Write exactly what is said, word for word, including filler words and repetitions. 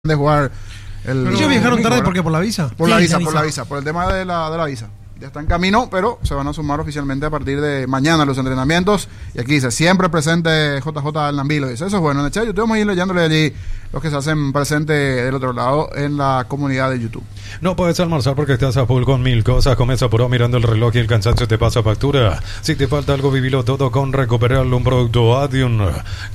de jugar el, Ellos viajaron domingo, tarde ¿verdad? porque por la visa. Por Sí, la visa, la por la visa, por el tema de la, de la visa. Ya está en camino, pero se van a sumar oficialmente a partir de mañana los entrenamientos. Y aquí dice, siempre presente J J Alnambilo. Dice, eso es bueno. En el chat YouTube vamos a ir leyéndole allí los que se hacen presente del otro lado en la comunidad de YouTube. No puedes almorzar porque estás a full con mil cosas. Comienza por mirando el reloj y el cansancio te pasa factura. Si te falta algo, vivilo todo con Recuperar un producto Adium.